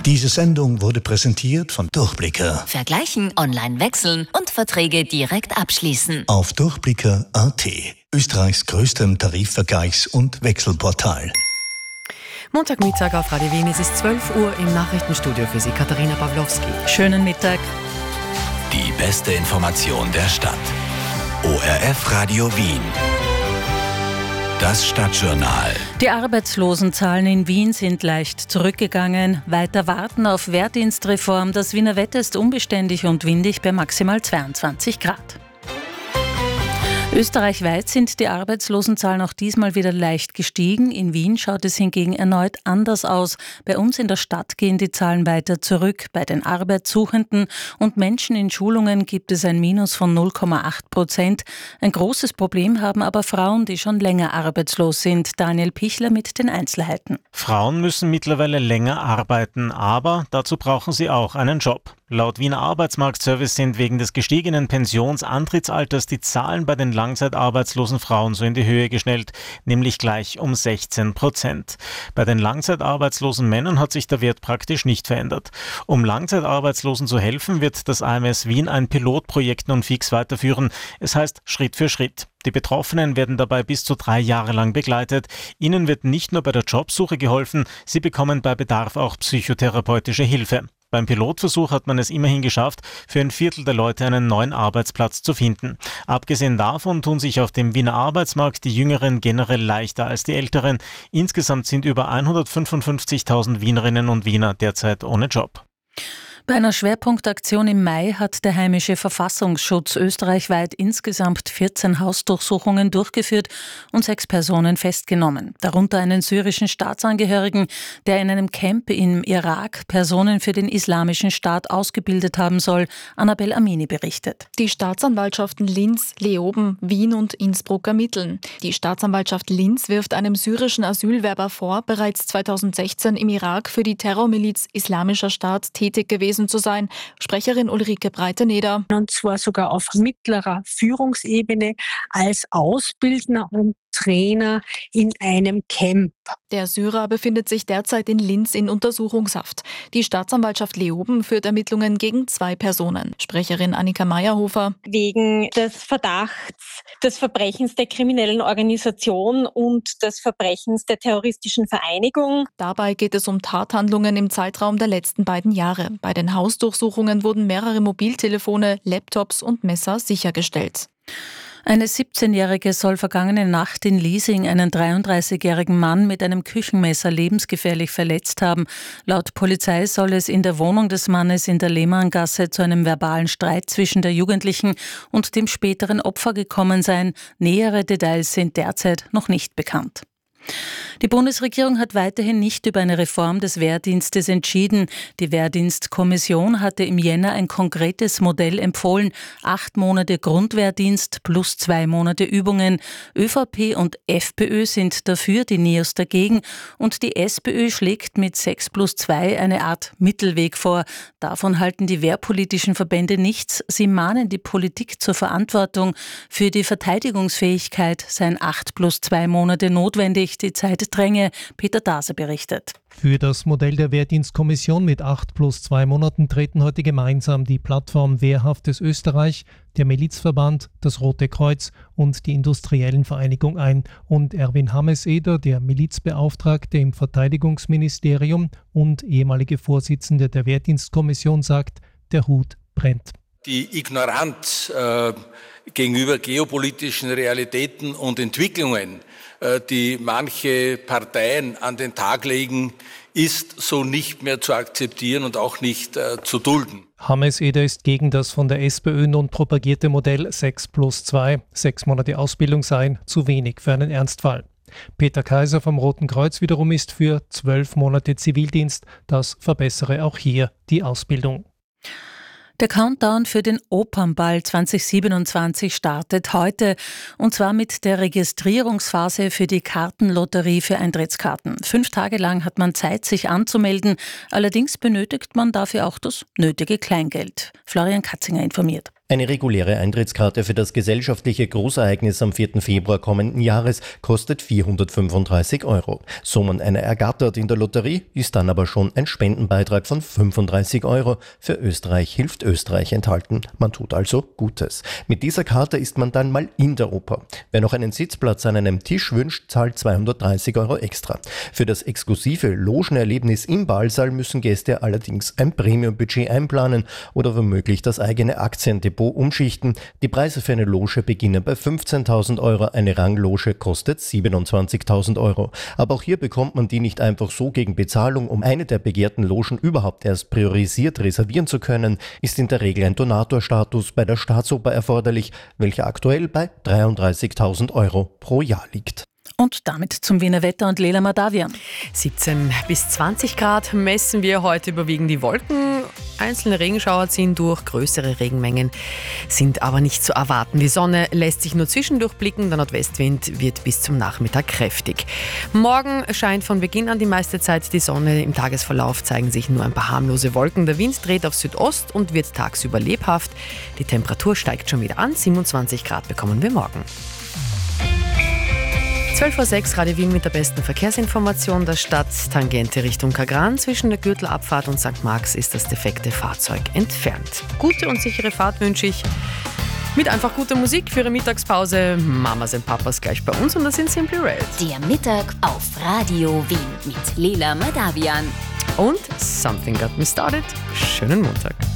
Diese Sendung wurde präsentiert von Durchblicker. Vergleichen, online wechseln und Verträge direkt abschließen. Auf durchblicker.at. Österreichs größtem Tarifvergleichs- und Wechselportal. Montagmittag auf Radio Wien. Es ist 12 Uhr im Nachrichtenstudio für Sie, Katharina Pawlowski. Schönen Mittag. Die beste Information der Stadt. ORF Radio Wien. Das Stadtjournal. Die Arbeitslosenzahlen in Wien sind leicht zurückgegangen. Weiter warten auf Wehrdienstreform. Das Wiener Wetter ist unbeständig und windig bei maximal 22 Grad. Österreichweit sind die Arbeitslosenzahlen auch diesmal wieder leicht gestiegen. In Wien schaut es hingegen erneut anders aus. Bei uns in der Stadt gehen die Zahlen weiter zurück. Bei den Arbeitssuchenden und Menschen in Schulungen gibt es ein Minus von 0,8%. Ein großes Problem haben aber Frauen, die schon länger arbeitslos sind. Daniel Pichler mit den Einzelheiten. Frauen müssen mittlerweile länger arbeiten, aber dazu brauchen sie auch einen Job. Laut Wiener Arbeitsmarktservice sind wegen des gestiegenen Pensionsantrittsalters die Zahlen bei den langzeitarbeitslosen Frauen so in die Höhe geschnellt, nämlich gleich um 16%. Bei den langzeitarbeitslosen Männern hat sich der Wert praktisch nicht verändert. Um Langzeitarbeitslosen zu helfen, wird das AMS Wien ein Pilotprojekt nun fix weiterführen. Es heißt Schritt für Schritt. Die Betroffenen werden dabei bis zu 3 Jahre lang begleitet. Ihnen wird nicht nur bei der Jobsuche geholfen, sie bekommen bei Bedarf auch psychotherapeutische Hilfe. Beim Pilotversuch hat man es immerhin geschafft, für ein Viertel der Leute einen neuen Arbeitsplatz zu finden. Abgesehen davon tun sich auf dem Wiener Arbeitsmarkt die Jüngeren generell leichter als die Älteren. Insgesamt sind über 155.000 Wienerinnen und Wiener derzeit ohne Job. Bei einer Schwerpunktaktion im Mai hat der heimische Verfassungsschutz österreichweit insgesamt 14 Hausdurchsuchungen durchgeführt und 6 Personen festgenommen. Darunter einen syrischen Staatsangehörigen, der in einem Camp im Irak Personen für den Islamischen Staat ausgebildet haben soll. Annabel Amini berichtet. Die Staatsanwaltschaften Linz, Leoben, Wien und Innsbruck ermitteln. Die Staatsanwaltschaft Linz wirft einem syrischen Asylwerber vor, bereits 2016 im Irak für die Terrormiliz Islamischer Staat tätig gewesen zu sein. Sprecherin Ulrike Breiteneder. Und zwar sogar auf mittlerer Führungsebene als Ausbildner und Trainer in einem Camp. Der Syrer befindet sich derzeit in Linz in Untersuchungshaft. Die Staatsanwaltschaft Leoben führt Ermittlungen gegen 2 Personen. Sprecherin Annika Meyerhofer. Wegen des Verdachts des Verbrechens der kriminellen Organisation und des Verbrechens der terroristischen Vereinigung. Dabei geht es um Tathandlungen im Zeitraum der letzten 2 Jahre. Bei den Hausdurchsuchungen wurden mehrere Mobiltelefone, Laptops und Messer sichergestellt. Eine 17-Jährige soll vergangene Nacht in Liesing einen 33-jährigen Mann mit einem Küchenmesser lebensgefährlich verletzt haben. Laut Polizei soll es in der Wohnung des Mannes in der Lehmanngasse zu einem verbalen Streit zwischen der Jugendlichen und dem späteren Opfer gekommen sein. Nähere Details sind derzeit noch nicht bekannt. Die Bundesregierung hat weiterhin nicht über eine Reform des Wehrdienstes entschieden. Die Wehrdienstkommission hatte im Jänner ein konkretes Modell empfohlen. 8 Monate Grundwehrdienst plus 2 Monate Übungen. ÖVP und FPÖ sind dafür, die NEOS dagegen. Und die SPÖ schlägt mit 6+2 eine Art Mittelweg vor. Davon halten die wehrpolitischen Verbände nichts. Sie mahnen die Politik zur Verantwortung. Für die Verteidigungsfähigkeit seien 8+2 Monate notwendig. Die Zeit dränge. Peter Dase berichtet. Für das Modell der Wehrdienstkommission mit 8+2 Monaten treten heute gemeinsam die Plattform Wehrhaftes Österreich, der Milizverband, das Rote Kreuz und die Industriellen Vereinigung ein. Und Erwin Hammes-Eder, der Milizbeauftragte im Verteidigungsministerium und ehemalige Vorsitzende der Wehrdienstkommission, sagt, der Hut brennt. Die Ignoranz gegenüber geopolitischen Realitäten und Entwicklungen, die manche Parteien an den Tag legen, ist so nicht mehr zu akzeptieren und auch nicht zu dulden. Hammes-Eder ist gegen das von der SPÖ nun propagierte Modell 6+2. 6 Monate Ausbildung seien zu wenig für einen Ernstfall. Peter Kaiser vom Roten Kreuz wiederum ist für 12 Monate Zivildienst. Das verbessere auch hier die Ausbildung. Der Countdown für den Opernball 2027 startet heute, und zwar mit der Registrierungsphase für die Kartenlotterie für Eintrittskarten. 5 Tage lang hat man Zeit, sich anzumelden. Allerdings benötigt man dafür auch das nötige Kleingeld. Florian Katzinger informiert. Eine reguläre Eintrittskarte für das gesellschaftliche Großereignis am 4. Februar kommenden Jahres kostet 435 €. So man eine ergattert in der Lotterie, ist dann aber schon ein Spendenbeitrag von 35 € für Österreich hilft Österreich enthalten. Man tut also Gutes. Mit dieser Karte ist man dann mal in der Oper. Wer noch einen Sitzplatz an einem Tisch wünscht, zahlt 230 € extra. Für das exklusive Logenerlebnis im Ballsaal müssen Gäste allerdings ein Premium-Budget einplanen oder womöglich das eigene Aktiendepot umschichten. Die Preise für eine Loge beginnen bei 15.000 €, eine Rangloge kostet 27.000 €. Aber auch hier bekommt man die nicht einfach so gegen Bezahlung. Um eine der begehrten Logen überhaupt erst priorisiert reservieren zu können, ist in der Regel ein Donatorstatus bei der Staatsoper erforderlich, welcher aktuell bei 33.000 € pro Jahr liegt. Und damit zum Wiener Wetter und Leila Madavian. 17 bis 20 Grad messen wir. Heute überwiegen die Wolken. Einzelne Regenschauer ziehen durch. Größere Regenmengen sind aber nicht zu erwarten. Die Sonne lässt sich nur zwischendurch blicken. Der Nordwestwind wird bis zum Nachmittag kräftig. Morgen scheint von Beginn an die meiste Zeit die Sonne. Im Tagesverlauf zeigen sich nur ein paar harmlose Wolken. Der Wind dreht auf Südost und wird tagsüber lebhaft. Die Temperatur steigt schon wieder an. 27 Grad bekommen wir morgen. 12:06 Uhr, Radio Wien mit der besten Verkehrsinformation der Stadt. Tangente Richtung Kagran. Zwischen der Gürtelabfahrt und St. Marx ist das defekte Fahrzeug entfernt. Gute und sichere Fahrt wünsche ich. Mit einfach guter Musik für Ihre Mittagspause. Mamas und Papas gleich bei uns und das sind Simply Red. Der Mittag auf Radio Wien mit Leila Madavian. Und Something Got Me Started. Schönen Montag.